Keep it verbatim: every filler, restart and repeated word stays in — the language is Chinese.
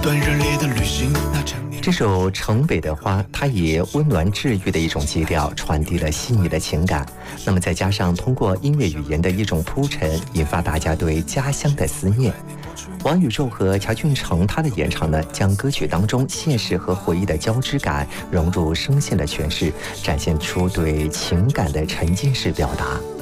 段热烈的旅行。那缠绵这首《城北的花》，它以温暖治愈的一种基调，传递了细腻的情感。那么再加上通过音乐语言的一种铺陈，引发大家对家乡的思念。王宇宙和乔俊成他的演唱呢，将歌曲当中现实和回忆的交织感融入声线的诠释，展现出对情感的沉浸式表达。